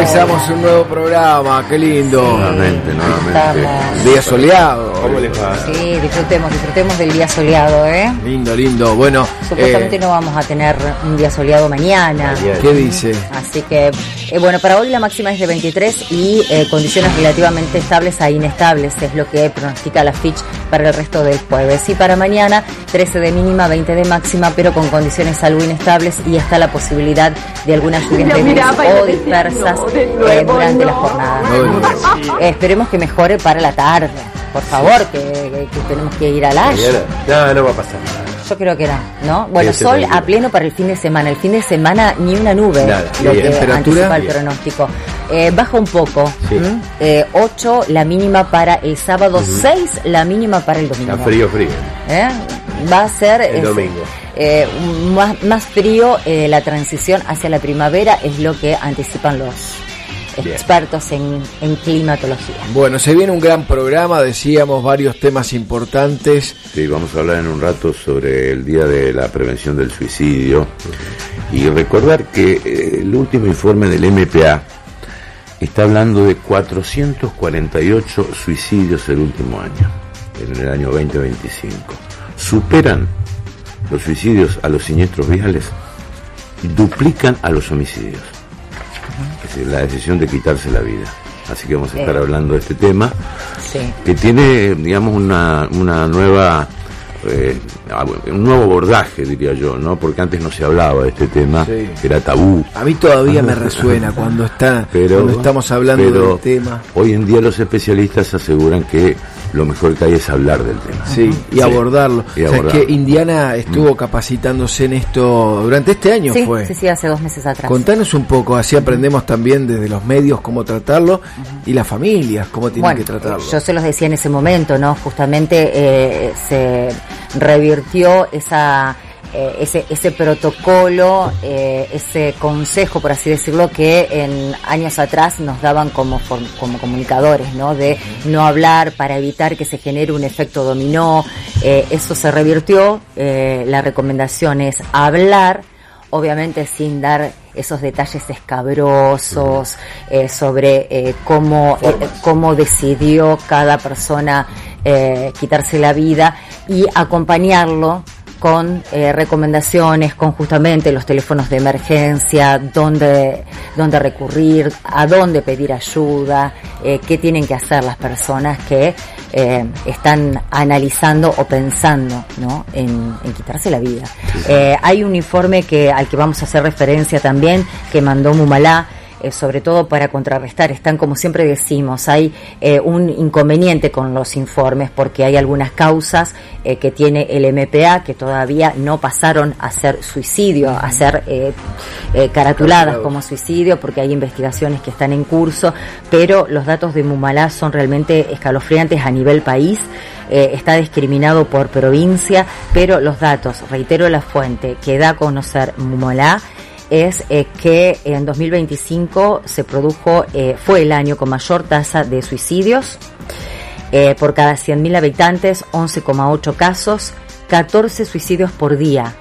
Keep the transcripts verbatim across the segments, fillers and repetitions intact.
Empezamos un nuevo programa, qué lindo. Nuevamente, nuevamente. Estamos. Día soleado. ¿Cómo les va? Sí, disfrutemos, disfrutemos del día soleado, ¿eh? Lindo, lindo. Bueno, supuestamente eh, no vamos a tener un día soleado mañana. ¿Qué dice? Así que, eh, bueno, para hoy la máxima es de veintitrés y eh, condiciones relativamente estables a inestables, es lo que pronostica la Fitch para el resto del jueves. Y para mañana, trece de mínima, veinte de máxima, pero con condiciones algo inestables y está la posibilidad de algunas lluvias débiles o dispersas eh, durante la jornada. Eh, esperemos que mejore para la tarde, por favor, que, que, que tenemos que ir al Ash. No, no va a pasar nada. Yo creo que no, ¿no? Bueno, sí, sol a pleno para el fin de semana. El fin de semana ni una nube, nada. Lo que temperatura anticipa el pronóstico. Eh, baja un poco. Sí. Eh, ocho la mínima para el sábado, uh-huh. seis la mínima para el domingo. Está frío, frío. ¿Eh? Va a ser el es, domingo. Eh, más, más frío, eh, la transición hacia la primavera es lo que anticipan los expertos en, en climatología. Bueno, se viene un gran programa, decíamos, varios temas importantes. Sí, vamos a hablar en un rato sobre el Día de la Prevención del Suicidio y recordar que eh, el último informe del M P A está hablando de cuatrocientos cuarenta y ocho suicidios el último año, en el año veinte veinticinco. Superan los suicidios a los siniestros viales y duplican a los homicidios. Es decir, la decisión de quitarse la vida. Así que vamos a estar eh. hablando de este tema, sí. que tiene, digamos, una, una nueva, eh, un nuevo abordaje, diría yo, ¿no? Porque antes no se hablaba de este tema, sí. era tabú. A mí todavía me resuena cuando está, pero, cuando estamos hablando pero del tema. Hoy en día los especialistas aseguran que lo mejor que hay es hablar del tema. Sí, y sí. abordarlo. Y o sea, abordarlo. Es que Indiana estuvo mm. capacitándose en esto durante este año, sí, fue. Sí, sí, hace dos meses atrás. Contanos un poco, así aprendemos también desde los medios cómo tratarlo uh-huh. y las familias cómo tienen bueno, que tratarlo. Yo se los decía en ese momento, ¿no? Justamente eh, se revirtió esa... Eh, ese ese protocolo, eh, ese consejo, por así decirlo, que en años atrás nos daban como como comunicadores, ¿no? De no hablar para evitar que se genere un efecto dominó. Eh, eso se revirtió. Eh, la recomendación es hablar, obviamente sin dar esos detalles escabrosos eh, sobre eh, cómo eh, cómo decidió cada persona eh, quitarse la vida y acompañarlo con eh, recomendaciones, con justamente los teléfonos de emergencia, dónde, dónde recurrir, a dónde pedir ayuda, eh, qué tienen que hacer las personas que eh, están analizando o pensando, ¿no? en, en quitarse la vida. Eh, hay un informe que al que vamos a hacer referencia también, que mandó Mumalá, Eh, sobre todo para contrarrestar, están, como siempre decimos, hay eh, un inconveniente con los informes porque hay algunas causas eh, que tiene el M P A que todavía no pasaron a ser suicidio, a ser eh, eh, caratuladas como suicidio, porque hay investigaciones que están en curso, pero los datos de Mumalá son realmente escalofriantes a nivel país. Eh, está discriminado por provincia, pero los datos, reitero la fuente, que da a conocer Mumalá, es eh, que en dos mil veinticinco se produjo, eh, fue el año con mayor tasa de suicidios, eh, por cada cien mil habitantes, once coma ocho casos, catorce suicidios por día,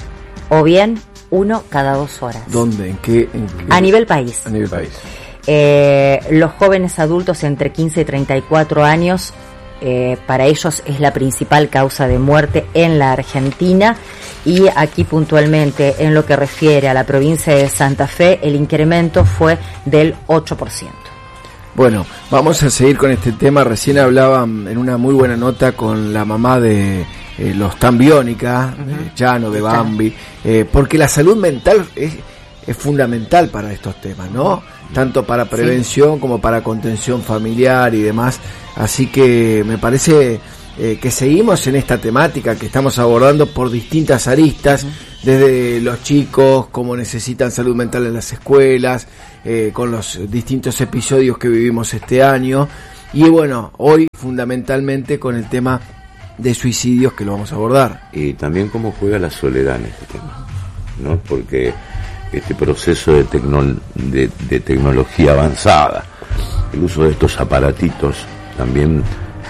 o bien uno cada dos horas. ¿Dónde? ¿En qué? En qué? A nivel país. A nivel país. Eh, los jóvenes adultos entre quince y treinta y cuatro años, eh, para ellos es la principal causa de muerte en la Argentina. Y aquí puntualmente en lo que refiere a la provincia de Santa Fe, el incremento fue del ocho por ciento. Bueno, vamos a seguir con este tema. Recién hablaba en una muy buena nota con la mamá de eh, los Tan Biónica, uh-huh. de Chano, de Bambi, eh, porque la salud mental es, es fundamental para estos temas, ¿no? Tanto para prevención sí. como para contención familiar y demás. Así que me parece... Eh, que seguimos en esta temática que estamos abordando por distintas aristas, uh-huh. desde los chicos, cómo necesitan salud mental en las escuelas, eh, con los distintos episodios que vivimos este año, y bueno, hoy fundamentalmente con el tema de suicidios que lo vamos a abordar. Y también cómo juega la soledad en este tema, ¿no? Porque este proceso de, tecno- de, de tecnología avanzada, el uso de estos aparatitos también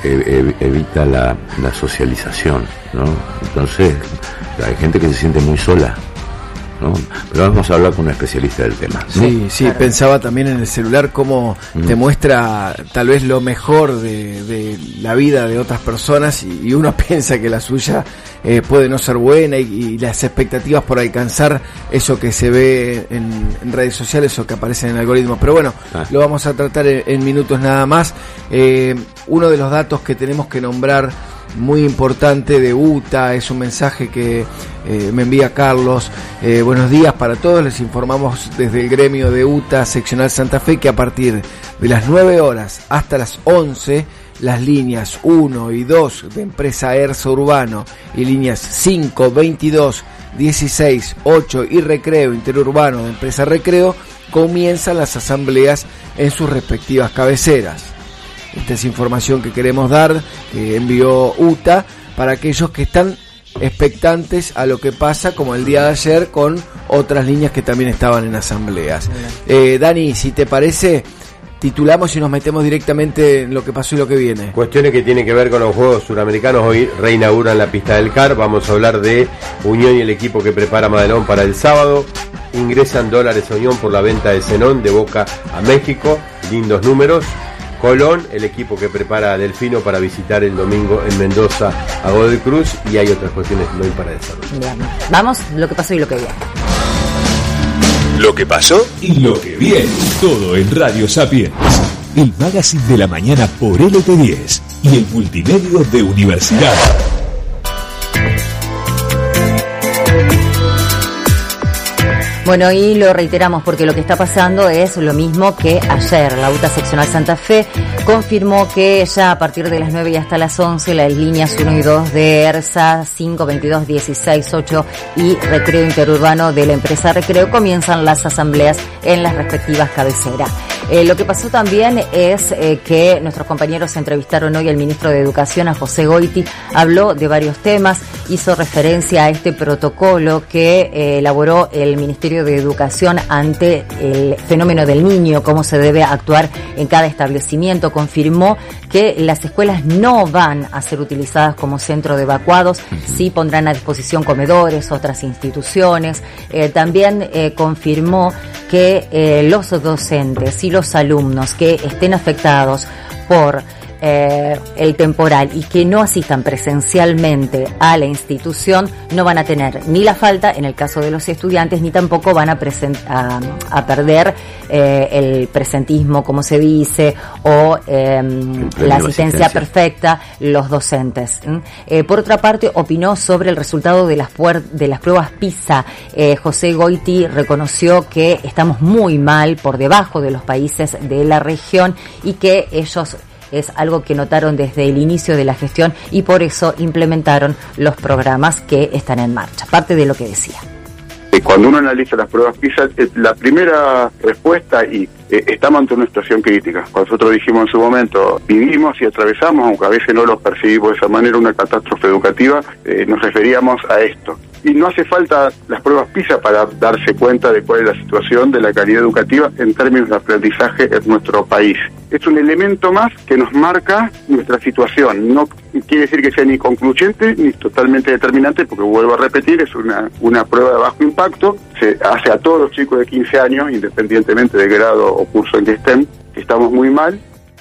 evita la, la socialización, ¿no? Entonces hay gente que se siente muy sola, ¿no? Pero vamos a hablar con un especialista del tema, ¿no? Sí, sí, claro. Pensaba también en el celular cómo mm. te muestra tal vez lo mejor de, de la vida de otras personas y, y uno piensa que la suya eh, puede no ser buena y, y las expectativas por alcanzar eso que se ve en, en redes sociales o que aparece en algoritmos. Pero bueno, ah. lo vamos a tratar en, en minutos nada más. Eh, uno de los datos que tenemos que nombrar muy importante de U T A es un mensaje que eh, me envía Carlos. Eh, buenos días para todos, les informamos desde el gremio de U T A seccional Santa Fe que a partir de las nueve horas hasta las once las líneas uno y dos de empresa ERSA Urbano y líneas cinco, veintidós, dieciséis, ocho y Recreo Interurbano de empresa Recreo comienzan las asambleas en sus respectivas cabeceras. Esta es información que queremos dar, que envió U T A, para aquellos que están expectantes a lo que pasa, como el día de ayer, con otras líneas que también estaban en asambleas. Eh, Dani, si te parece, titulamos y nos metemos directamente en lo que pasó y lo que viene. Cuestiones que tienen que ver con los Juegos Suramericanos. Hoy reinauguran la pista del C A R. Vamos a hablar de Unión y el equipo que prepara Madelón para el sábado. Ingresan dólares a Unión por la venta de Zenón de Boca a México. Lindos números. Colón, el equipo que prepara a Delfino para visitar el domingo en Mendoza a Godoy Cruz, y hay otras cuestiones no hay para desarrollar. Vamos, lo que pasó y lo que viene. Lo que pasó y lo que viene. Todo en Radio Sapiens. El magazine de la mañana por L T diez y el multimedio de Universidad. Bueno, y lo reiteramos porque lo que está pasando es lo mismo que ayer. La U T A seccional Santa Fe confirmó que ya a partir de las nueve y hasta las once las líneas uno y dos de ERSA, cinco, veintidós, dieciséis, ocho y Recreo Interurbano de la empresa Recreo comienzan las asambleas en las respectivas cabeceras. Eh, lo que pasó también es eh, que nuestros compañeros entrevistaron hoy al ministro de Educación, a José Goiti. Habló de varios temas, hizo referencia a este protocolo que eh, elaboró el Ministerio de Educación ante el fenómeno del niño, cómo se debe actuar en cada establecimiento. Confirmó que las escuelas no van a ser utilizadas como centro de evacuados, sí pondrán a disposición comedores, otras instituciones. Eh, también eh, confirmó que eh, los docentes y los alumnos que estén afectados por Eh, el temporal y que no asistan presencialmente a la institución no van a tener ni la falta en el caso de los estudiantes, ni tampoco van a, present- a, a perder eh, el presentismo, como se dice, o eh, la asistencia, asistencia perfecta los docentes. ¿Mm? Eh, por otra parte, opinó sobre el resultado de las, puer- de las pruebas PISA. Eh, José Goiti reconoció que estamos muy mal, por debajo de los países de la región, y que ellos es algo que notaron desde el inicio de la gestión y por eso implementaron los programas que están en marcha. Parte de lo que decía. Cuando uno analiza las pruebas PISA, la primera respuesta, y eh, estamos ante una situación crítica. Cuando nosotros dijimos en su momento, vivimos y atravesamos, aunque a veces no lo percibimos de esa manera, una catástrofe educativa, eh, nos referíamos a esto. Y no hace falta las pruebas PISA para darse cuenta de cuál es la situación de la calidad educativa en términos de aprendizaje en nuestro país. Es un elemento más que nos marca nuestra situación. No quiere decir que sea ni concluyente ni totalmente determinante, porque vuelvo a repetir, es una, una prueba de bajo impacto. Se hace a todos los chicos de quince años, independientemente del grado o curso en que estén, que estamos muy mal.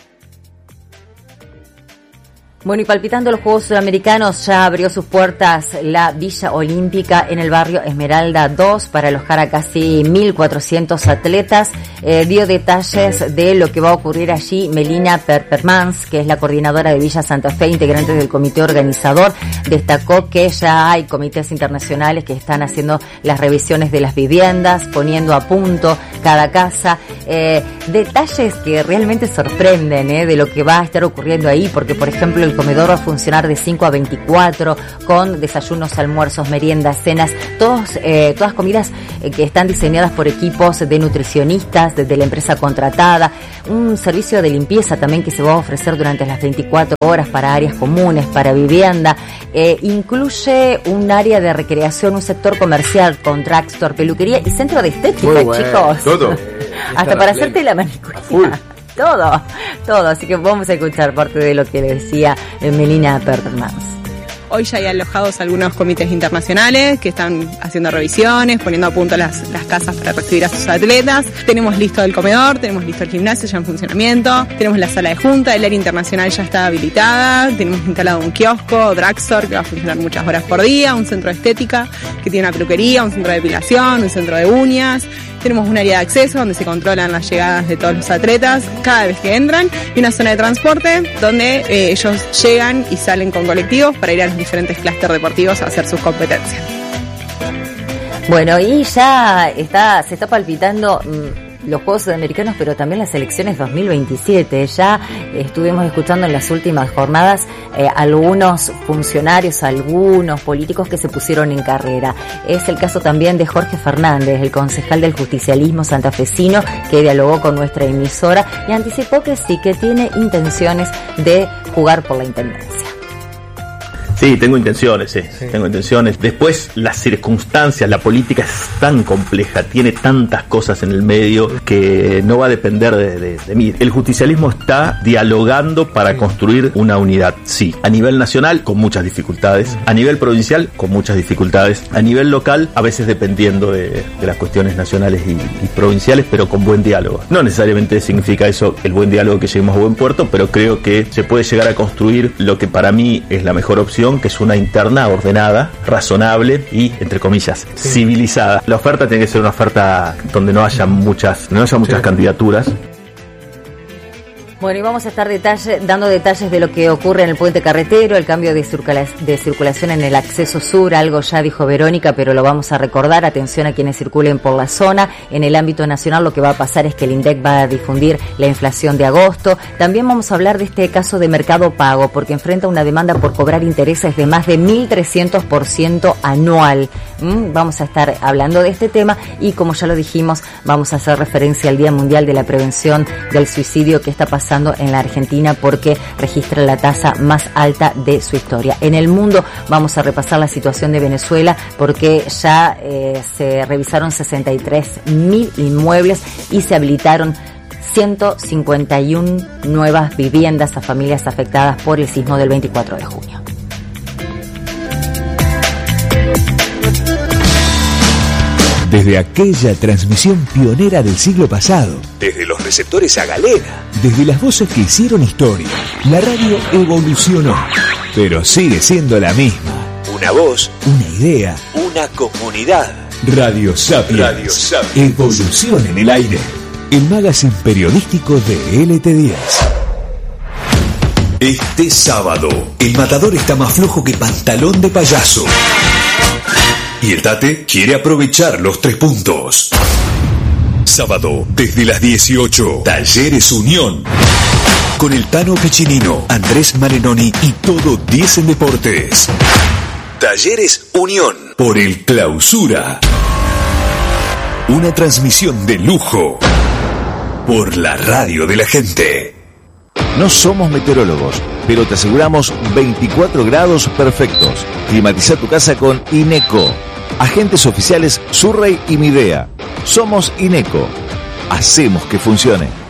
Bueno, y palpitando los Juegos Sudamericanos, ya abrió sus puertas la Villa Olímpica en el barrio Esmeralda dos para alojar a casi mil cuatrocientos atletas. Eh, dio detalles de lo que va a ocurrir allí Melina Perpermans, que es la coordinadora de Villa Santa Fe, integrante del comité organizador. Destacó que ya hay comités internacionales que están haciendo las revisiones de las viviendas, poniendo a punto cada casa. Eh, detalles que realmente sorprenden, eh, de lo que va a estar ocurriendo ahí, porque, por ejemplo, el comedor va a funcionar de cinco a veinticuatro, con desayunos, almuerzos, meriendas, cenas, todos, eh, todas comidas eh, que están diseñadas por equipos de nutricionistas desde la empresa contratada. Un servicio de limpieza también que se va a ofrecer durante las veinticuatro horas para áreas comunes, para vivienda. Eh, incluye un área de recreación, un sector comercial con drugstore, peluquería y centro de estética, bueno, chicos. Todo. Hasta para hacerte la manicura. Todo, todo. Así que vamos a escuchar parte de lo que le decía Melina Perpermans. Hoy ya hay alojados algunos comités internacionales que están haciendo revisiones, poniendo a punto las, las casas para recibir a sus atletas. Tenemos listo el comedor, tenemos listo el gimnasio ya en funcionamiento, tenemos la sala de junta, el área internacional ya está habilitada, tenemos instalado un kiosco, drugstore que va a funcionar muchas horas por día, un centro de estética que tiene una peluquería, un centro de depilación, un centro de uñas. Tenemos un área de acceso donde se controlan las llegadas de todos los atletas cada vez que entran y una zona de transporte donde eh, ellos llegan y salen con colectivos para ir a los diferentes clústeres deportivos a hacer sus competencias. Bueno, y ya está, se está palpitando mmm, los Juegos Sudamericanos, pero también las elecciones dos mil veintisiete. Ya eh, estuvimos escuchando en las últimas jornadas eh, algunos funcionarios, algunos políticos que se pusieron en carrera. Es el caso también de Jorge Fernández, el concejal del justicialismo santafesino, que dialogó con nuestra emisora y anticipó que sí, que tiene intenciones de jugar por la intendencia. Sí, tengo intenciones, sí, sí, tengo intenciones. Después, las circunstancias, la política es tan compleja, tiene tantas cosas en el medio que no va a depender de, de, de mí. El justicialismo está dialogando para sí. construir una unidad, sí. A nivel nacional, con muchas dificultades. A nivel provincial, con muchas dificultades. A nivel local, a veces dependiendo de, de las cuestiones nacionales y, y provinciales, pero con buen diálogo. No necesariamente significa eso el buen diálogo, que lleguemos a buen puerto, pero creo que se puede llegar a construir lo que para mí es la mejor opción, que es una interna ordenada, razonable y, entre comillas, sí. civilizada. La oferta tiene que ser una oferta donde no haya muchas, no haya muchas sí. candidaturas. Bueno, y vamos a estar detalle, dando detalles de lo que ocurre en el puente carretero, el cambio de, circula, de circulación en el acceso sur, algo ya dijo Verónica, pero lo vamos a recordar. Atención a quienes circulen por la zona. En el ámbito nacional lo que va a pasar es que el INDEC va a difundir la inflación de agosto. También vamos a hablar de este caso de Mercado Pago, porque enfrenta una demanda por cobrar intereses de más de mil trescientos por ciento anual. ¿Mm? Vamos a estar hablando de este tema y, como ya lo dijimos, vamos a hacer referencia al Día Mundial de la Prevención del Suicidio, que está pasando en la Argentina porque registra la tasa más alta de su historia. En el mundo vamos a repasar la situación de Venezuela porque ya eh, se revisaron sesenta y tres mil inmuebles y se habilitaron ciento cincuenta y una nuevas viviendas a familias afectadas por el sismo del veinticuatro de junio. Desde aquella transmisión pionera del siglo pasado, desde los receptores a galena, desde las voces que hicieron historia, la radio evolucionó, pero sigue siendo la misma. Una voz, una idea, una comunidad. Radio Sapiens. Radio Sapiens. Evolución en el aire. El magazine periodístico de L T diez. Este sábado, el matador está más flojo que pantalón de payaso. Y el Tate quiere aprovechar los tres puntos. Sábado, desde las dieciocho, Talleres Unión. Con el Tano Piccinino, Andrés Marenoni y todo diez en Deportes. Talleres Unión. Por el Clausura. Una transmisión de lujo. Por la radio de la gente. No somos meteorólogos, pero te aseguramos veinticuatro grados perfectos. Climatiza tu casa con INECO. Agentes oficiales Surrey y Midea. Somos INECO. Hacemos que funcione.